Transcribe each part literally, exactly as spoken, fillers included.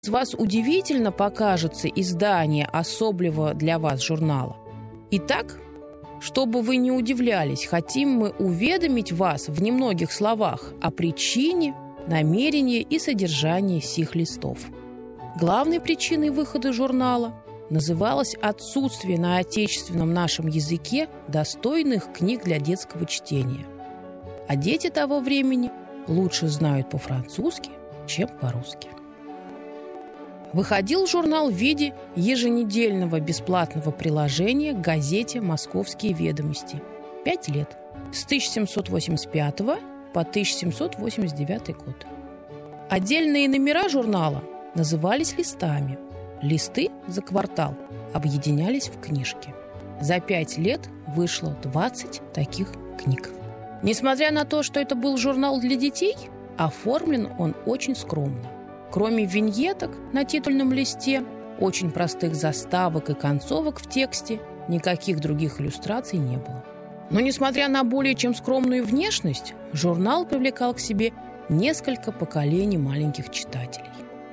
из вас удивительно покажется издание особливого для вас журнала. Итак, чтобы вы не удивлялись, хотим мы уведомить вас в немногих словах о причине, намерении и содержании сих листов. Главной причиной выхода журнала называлось отсутствие на отечественном нашем языке достойных книг для детского чтения. А дети того времени лучше знают по-французски, чем по-русски. Выходил журнал в виде еженедельного бесплатного приложения к газете «Московские ведомости». Пять лет. С тысяча семьсот восемьдесят пятого по тысяча семьсот восемьдесят девятый год. Отдельные номера журнала назывались листами. Листы за квартал объединялись в книжки. За пять лет вышло двадцать таких книг. Несмотря на то, что это был журнал для детей, оформлен он очень скромно. Кроме виньеток на титульном листе, очень простых заставок и концовок в тексте, никаких других иллюстраций не было. Но, несмотря на более чем скромную внешность, журнал привлекал к себе несколько поколений маленьких читателей.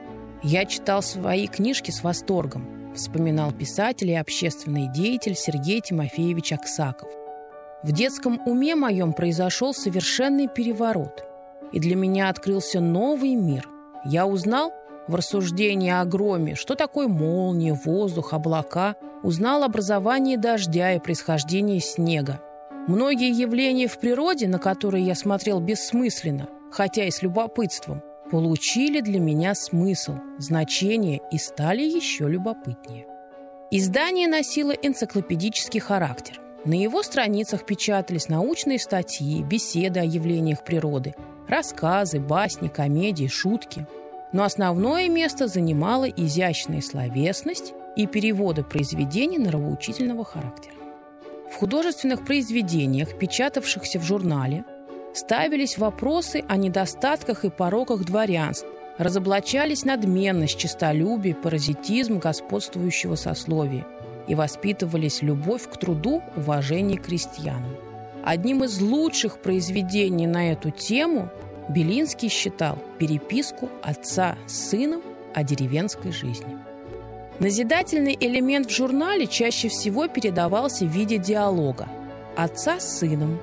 «Я читал свои книжки с восторгом», вспоминал писатель и общественный деятель Сергей Тимофеевич Аксаков. «В детском уме моем произошел совершенный переворот, и для меня открылся новый мир. Я узнал в рассуждении о громе, что такое молния, воздух, облака, узнал образование дождя и происхождение снега. Многие явления в природе, на которые я смотрел бессмысленно, хотя и с любопытством, получили для меня смысл, значение и стали еще любопытнее». Издание носило энциклопедический характер. На его страницах печатались научные статьи, беседы о явлениях природы, рассказы, басни, комедии, шутки. Но основное место занимала изящная словесность и переводы произведений нравоучительного характера. В художественных произведениях, печатавшихся в журнале, ставились вопросы о недостатках и пороках дворянства, разоблачались надменность, честолюбие, паразитизм господствующего сословия и воспитывались любовь к труду, уважение к крестьянам. Одним из лучших произведений на эту тему Белинский считал переписку отца с сыном о деревенской жизни. Назидательный элемент в журнале чаще всего передавался в виде диалога отца с сыном,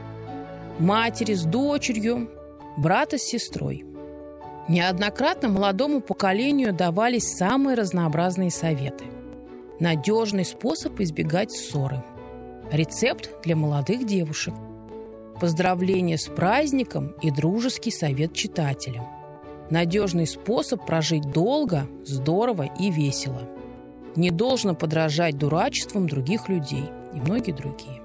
матери с дочерью, брата с сестрой. Неоднократно молодому поколению давались самые разнообразные советы. Надежный способ избегать ссоры. Рецепт для молодых девушек. Поздравление с праздником и дружеский совет читателям. Надежный способ прожить долго, здорово и весело. Не должно подражать дурачествам других людей и многие другие.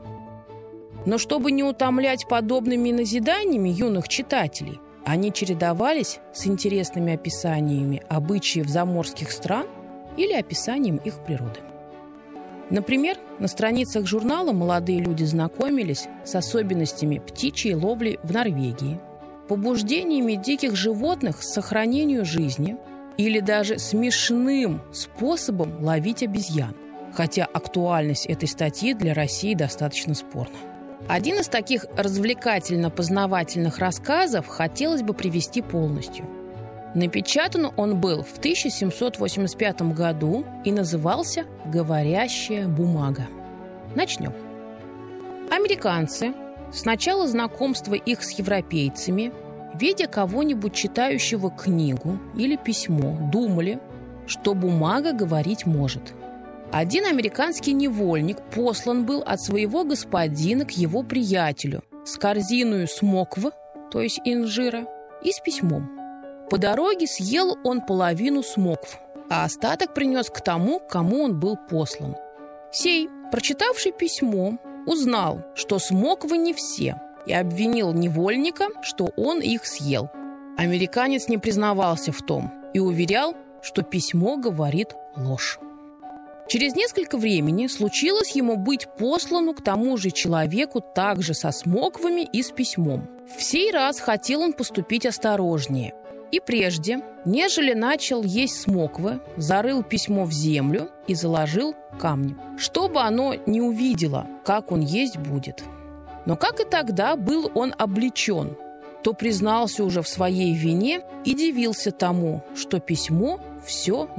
Но чтобы не утомлять подобными назиданиями юных читателей, они чередовались с интересными описаниями обычаев заморских стран или описанием их природы. Например, на страницах журнала молодые люди знакомились с особенностями птичьей ловли в Норвегии, побуждениями диких животных к сохранению жизни или даже смешным способом ловить обезьян, хотя актуальность этой статьи для России достаточно спорна. Один из таких развлекательно-познавательных рассказов хотелось бы привести полностью. Напечатан он был в тысяча семьсот восемьдесят пятом году и назывался «Говорящая бумага». Начнем. Американцы с начала знакомства их с европейцами, видя кого-нибудь читающего книгу или письмо, думали, что бумага говорить может. Один американский невольник послан был от своего господина к его приятелю с корзиною смокв, то есть инжира, и с письмом. По дороге съел он половину смокв, а остаток принес к тому, кому он был послан. Сей, прочитавший письмо, узнал, что смоквы не все, и обвинил невольника, что он их съел. Американец не признавался в том и уверял, что письмо говорит ложь. Через несколько времени случилось ему быть послану к тому же человеку также со смоквами и с письмом. В сей раз хотел он поступить осторожнее. И прежде, нежели начал есть смоквы, зарыл письмо в землю и заложил камнем, чтобы оно не увидело, как он есть будет. Но как и тогда был он обличен, то признался уже в своей вине и дивился тому, что письмо все